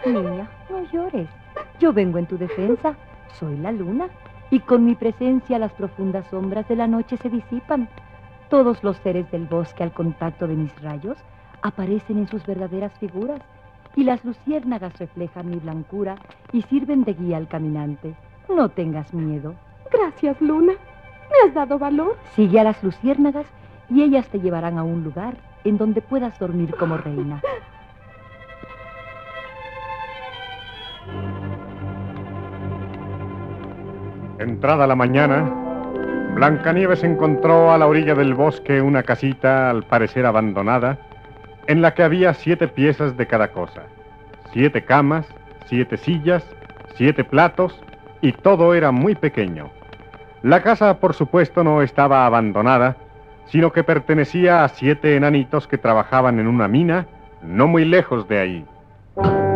Niña, no llores. Yo vengo en tu defensa. Soy la luna. Y con mi presencia las profundas sombras de la noche se disipan. Todos los seres del bosque al contacto de mis rayos aparecen en sus verdaderas figuras. Y las luciérnagas reflejan mi blancura y sirven de guía al caminante. No tengas miedo. Gracias, Luna. Me has dado valor. Sigue a las luciérnagas y ellas te llevarán a un lugar en donde puedas dormir como reina. Entrada la mañana, Blancanieves encontró a la orilla del bosque una casita, al parecer abandonada, en la que había 7 piezas de cada cosa. 7 camas, 7 sillas, 7 platos, y todo era muy pequeño. La casa, por supuesto, no estaba abandonada, sino que pertenecía a 7 enanitos que trabajaban en una mina, no muy lejos de ahí.